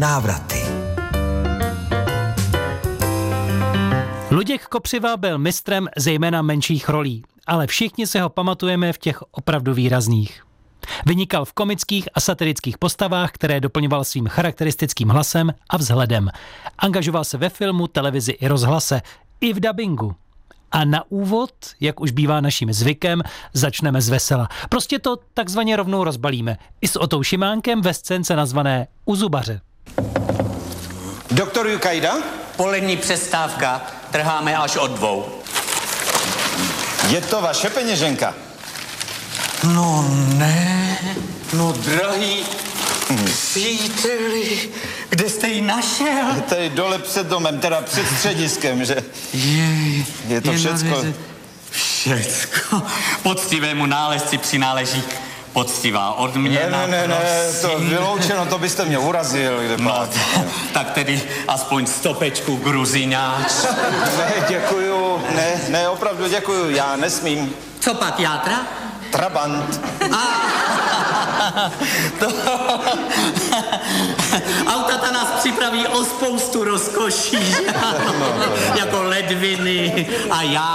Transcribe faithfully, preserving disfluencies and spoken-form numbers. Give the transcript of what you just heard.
Návraty. Luděk Kopřiva byl mistrem zejména menších rolí, ale všichni se ho pamatujeme v těch opravdu výrazných. Vynikal v komických a satirických postavách, které doplňoval svým charakteristickým hlasem a vzhledem. Angažoval se ve filmu, televizi i rozhlase, i v dabingu. A na úvod, jak už bývá naším zvykem, začneme z vesela. Prostě to takzvaně rovnou rozbalíme. I s Otou Šimánkem ve scénce nazvané U zubaře. Doktor Jukajda? Polední přestávka, trháme až od dvou. Je to vaše peněženka? No ne, no drahý příteli, kde jste ji našel? Je tady dole před domem, teda před střediskem, že? Jej, Je to je všecko. navěře- Všecko. Poctivému nálezci přináleží poctivá Ne, odměna. ne, ne, ne, to prosím. vyloučeno, to byste mě urazil, kde No, pak. tak tedy aspoň stopečku gruziňáč. Ne, děkuju, ne, ne, opravdu děkuju, já nesmím. Co pak, játra? Trabant. To... Autata nás připraví o spoustu rozkoší, že? Jako ledviny a já